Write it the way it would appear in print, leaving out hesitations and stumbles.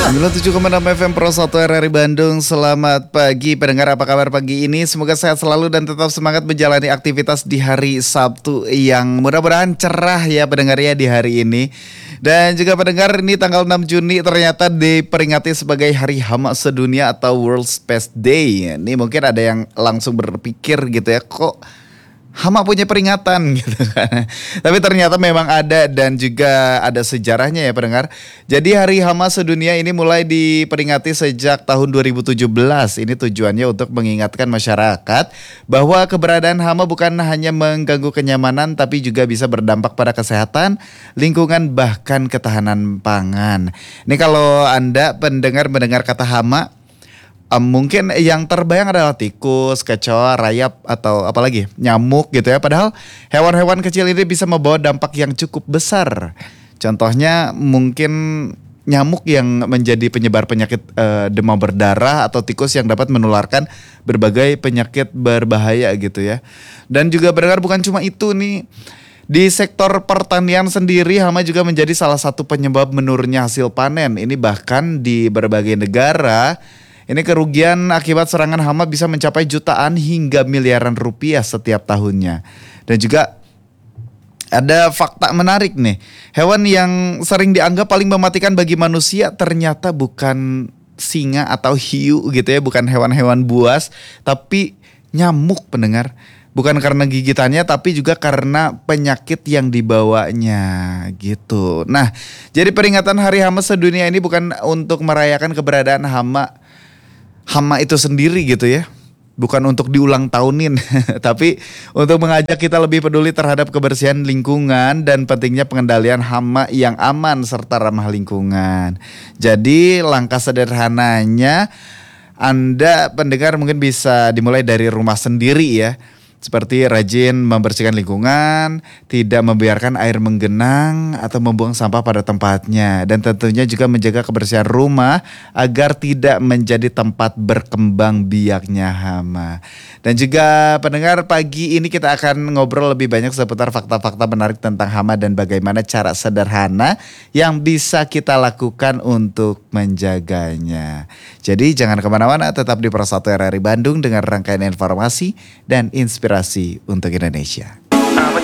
97,6 FM Pro 1 RRI Bandung. Selamat pagi pendengar, apa kabar pagi ini? Semoga sehat selalu dan tetap semangat menjalani aktivitas di hari Sabtu yang mudah-mudahan cerah ya pendengar ya di hari ini. Dan juga pendengar, ini tanggal 6 Juni ternyata diperingati sebagai Hari Hama Sedunia atau World Space Day. Ini mungkin ada yang langsung berpikir gitu ya, kok hama punya peringatan gitu kan. Tapi ternyata memang ada dan juga ada sejarahnya ya pendengar. Jadi Hari Hama Sedunia ini mulai diperingati sejak tahun 2017. Ini tujuannya untuk mengingatkan masyarakat bahwa keberadaan hama bukan hanya mengganggu kenyamanan tapi juga bisa berdampak pada kesehatan, lingkungan bahkan ketahanan pangan. Ini kalau Anda pendengar mendengar kata hama, mungkin yang terbayang adalah tikus, kecoa, rayap, atau apalagi nyamuk gitu ya. Padahal hewan-hewan kecil ini bisa membawa dampak yang cukup besar. Contohnya mungkin nyamuk yang menjadi penyebar penyakit demam berdarah, atau tikus yang dapat menularkan berbagai penyakit berbahaya gitu ya. Dan juga berdengar bukan cuma itu nih. Di sektor pertanian sendiri, hama juga menjadi salah satu penyebab menurunnya hasil panen. Ini bahkan di berbagai negara, ini kerugian akibat serangan hama bisa mencapai jutaan hingga miliaran rupiah setiap tahunnya. Dan juga ada fakta menarik nih. Hewan yang sering dianggap paling mematikan bagi manusia ternyata bukan singa atau hiu gitu ya. Bukan hewan-hewan buas, tapi nyamuk pendengar. Bukan karena gigitannya tapi juga karena penyakit yang dibawanya gitu. Nah, jadi peringatan Hari Hama Sedunia ini bukan untuk merayakan keberadaan hama itu sendiri gitu ya. Bukan untuk diulang tahunin tapi untuk mengajak kita lebih peduli terhadap kebersihan lingkungan dan pentingnya pengendalian hama yang aman serta ramah lingkungan. Jadi langkah sederhananya Anda pendengar mungkin bisa dimulai dari rumah sendiri ya. Seperti rajin membersihkan lingkungan, tidak membiarkan air menggenang atau membuang sampah pada tempatnya. Dan tentunya juga menjaga kebersihan rumah agar tidak menjadi tempat berkembang biaknya hama. Dan juga pendengar, pagi ini kita akan ngobrol lebih banyak seputar fakta-fakta menarik tentang hama dan bagaimana cara sederhana yang bisa kita lakukan untuk menjaganya. Jadi jangan kemana-mana, tetap di Pro 1 RRI Bandung dengan rangkaian informasi dan inspirasi untuk Indonesia.